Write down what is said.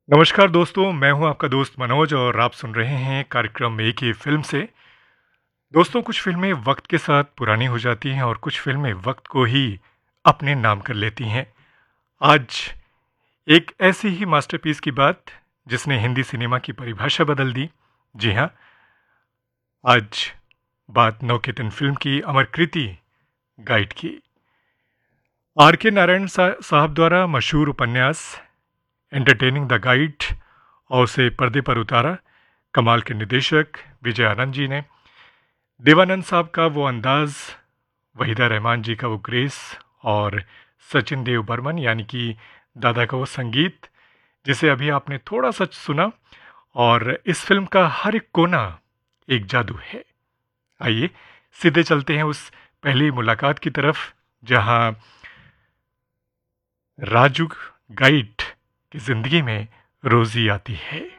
नमस्कार दोस्तों, मैं हूं आपका दोस्त मनोज और आप सुन रहे हैं कार्यक्रम एक ही फिल्म से। दोस्तों, कुछ फिल्में वक्त के साथ पुरानी हो जाती हैं और कुछ फिल्में वक्त को ही अपने नाम कर लेती हैं। आज एक ऐसी ही मास्टरपीस की बात जिसने हिंदी सिनेमा की परिभाषा बदल दी। जी हाँ, आज बात नवकेतन फिल्म की अमर कृति गाइड की। आर के नारायण साहब द्वारा मशहूर उपन्यास एंटरटेनिंग द गाइड और उसे पर्दे पर उतारा कमाल के निदेशक विजय आनंद जी ने। देवानंद साहब का वो अंदाज, वहीदा रहमान जी का वो ग्रेस और सचिन देव बर्मन यानी कि दादा का वो संगीत जिसे अभी आपने थोड़ा सा सुना। और इस फिल्म का हर एक कोना एक जादू है। आइए सीधे चलते हैं उस पहली मुलाकात की तरफ जहां राजू गाइड की जिंदगी में रोजी आती है।